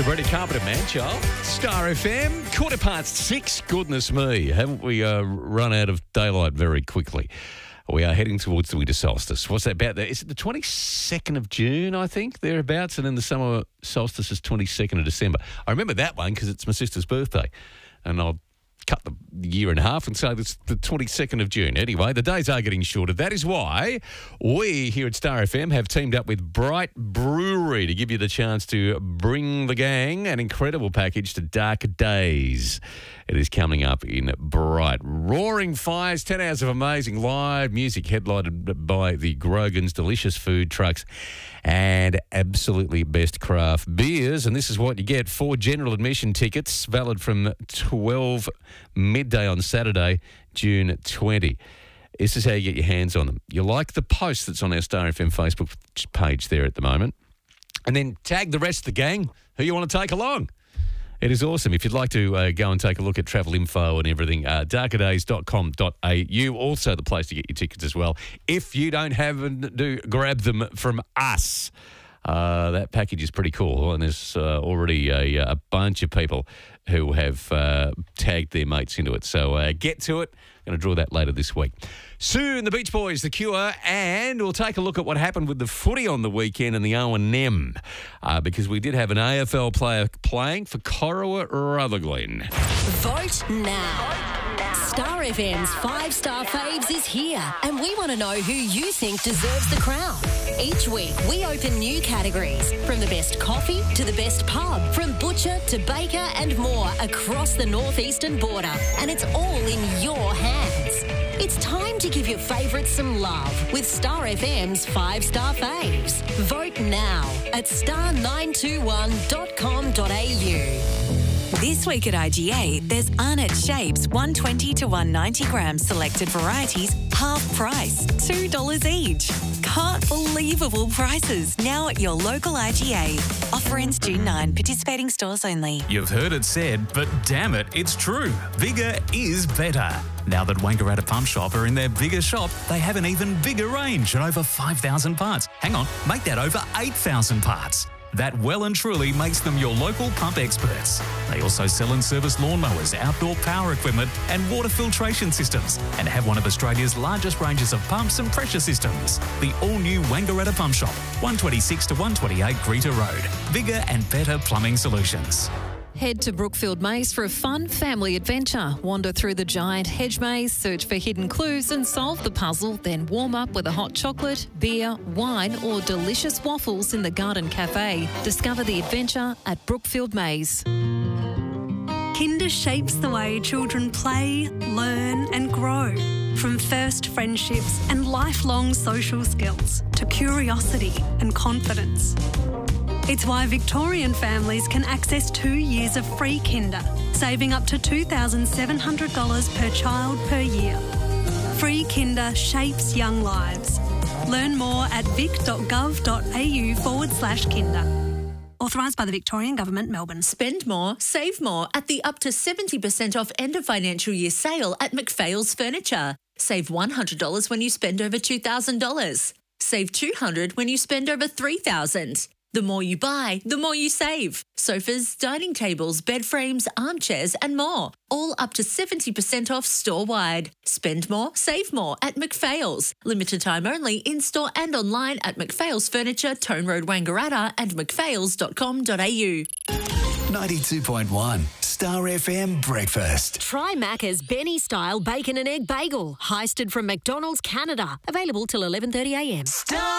Sabrina Carpenter, man, child. Star FM, 6:15. Goodness me, haven't we run out of daylight very quickly? We are heading towards the winter solstice. What's that about? Is it the 22nd of June, I think, thereabouts? And then the summer solstice is 22nd of December. I remember that one because it's my sister's birthday. And I'll cut the year in half and say it's the 22nd of June. Anyway, the days are getting shorter. That is why we here at Star FM have teamed up with Bright Brewery to give you the chance to bring the gang an incredible package to Darker Days. It is coming up in Bright. Roaring fires, 10 hours of amazing live music headlined by the Grogan's delicious food trucks and absolutely best craft beers. And this is what you get: 4 general admission tickets, valid from 12 midday on Saturday, June 20. This is how you get your hands on them. You like the post that's on our Star FM Facebook page there at the moment, and then tag the rest of the gang who you want to take along. It is awesome. If you'd like to go and take a look at travel info and everything, darkerdays.com.au, also the place to get your tickets as well. If you don't have them, do grab them from us. That package is pretty cool, and there's already a bunch of people who have tagged their mates into it. So get to it. Going to draw that later this week. Soon, the Beach Boys, The Cure, and we'll take a look at what happened with the footy on the weekend and the O&M, because we did have an AFL player playing for Corowa Rutherglen. Vote now. Star FM's 5-star faves is here, and we want to know who you think deserves the crown. Each week, we open new categories, from the best coffee to the best pub, from butcher to baker and more across the northeastern border, and it's all in your hands. It's time to give your favourites some love with Star FM's 5-star faves. Vote now at star921.com.au. This week at IGA, there's Arnott Shapes 120 to 190 gram selected varieties, half price, $2 each. Can't believable prices now at your local IGA. Offer ends June 9, participating stores only. You've heard it said, but damn it, it's true. Bigger is better. Now that Wangaratta Pump Shop are in their bigger shop, they have an even bigger range and over 5,000 parts. Hang on, make that over 8,000 parts. That well and truly makes them your local pump experts. They also sell and service lawnmowers, outdoor power equipment and water filtration systems, and have one of Australia's largest ranges of pumps and pressure systems. The all-new Wangaratta Pump Shop, 126 to 128 Greta Road. Bigger and better plumbing solutions. Head to Brookfield Maze for a fun family adventure. Wander through the giant hedge maze, search for hidden clues and solve the puzzle, then warm up with a hot chocolate, beer, wine or delicious waffles in the Garden Cafe. Discover the adventure at Brookfield Maze. Kinder shapes the way children play, learn and grow. From first friendships and lifelong social skills to curiosity and confidence. It's why Victorian families can access 2 years of free Kinder, saving up to $2,700 per child per year. Free Kinder shapes young lives. Learn more at vic.gov.au/Kinder. Authorised by the Victorian Government, Melbourne. Spend more, save more at the up to 70% off end of financial year sale at McPhail's Furniture. Save $100 when you spend over $2,000. Save $200 when you spend over $3,000. The more you buy, the more you save. Sofas, dining tables, bed frames, armchairs and more. All up to 70% off store-wide. Spend more, save more at McPhail's. Limited time only in-store and online at McPhail's Furniture, Tone Road, Wangaratta and mcphails.com.au. 92.1 Star FM Breakfast. Try Macca's Benny-style bacon and egg bagel, heisted from McDonald's Canada. Available till 11:30 a.m. Star